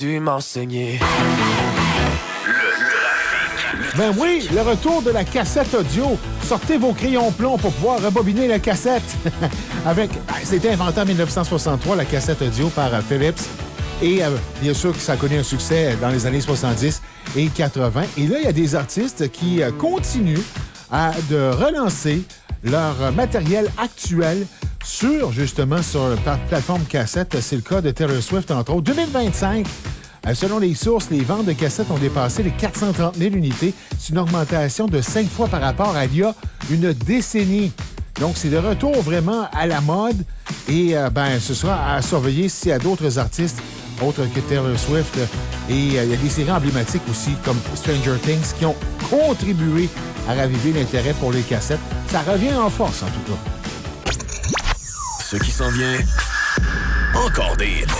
dû m'enseigner. Ben oui, le retour de la cassette audio. Sortez vos crayons plomb pour pouvoir rebobiner la cassette. C'était inventé en 1963, la cassette audio par Philips. Et bien sûr que ça a connu un succès dans les années 70 et 80. Et là, il y a des artistes qui continuent de relancer leur matériel actuel sur la plateforme cassette. C'est le cas de Taylor Swift, entre autres. 2025, selon les sources, les ventes de cassettes ont dépassé les 430 000 unités. C'est une augmentation de 5 fois par rapport à il y a une décennie. Donc, c'est de retour vraiment à la mode. Et ce sera à surveiller s'il y a d'autres artistes autres que Taylor Swift. Et il y a des séries emblématiques aussi, comme Stranger Things, qui ont contribué à raviver l'intérêt pour les cassettes. Ça revient en force, en tout cas. Ce qui s'en vient, encore des hits.